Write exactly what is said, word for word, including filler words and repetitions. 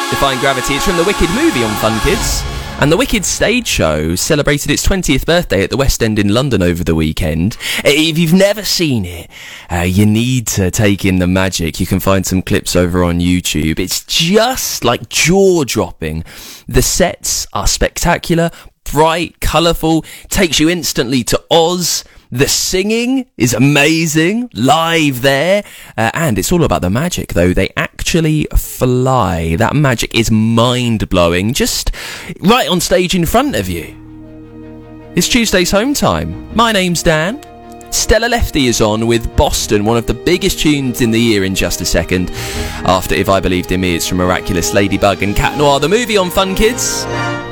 Defying Gravity. It's from the Wicked movie on Fun Kids. And the Wicked stage show celebrated its twentieth birthday at the West End in London over the weekend. If you've never seen it, uh, you need to take in the magic. You can find some clips over on YouTube. It's just like jaw-dropping. The sets are spectacular, bright, colourful, takes you instantly to Oz. The singing is amazing, live there, uh, and it's all about the magic, though. They actually fly. That magic is mind-blowing, just right on stage in front of you. It's Tuesday's Home Time. My name's Dan. Stella Lefty is on with Boston, one of the biggest tunes in the year, in just a second. After If I Believed in Me, it's from Miraculous, Ladybug and Cat Noir, the movie on Fun Kids.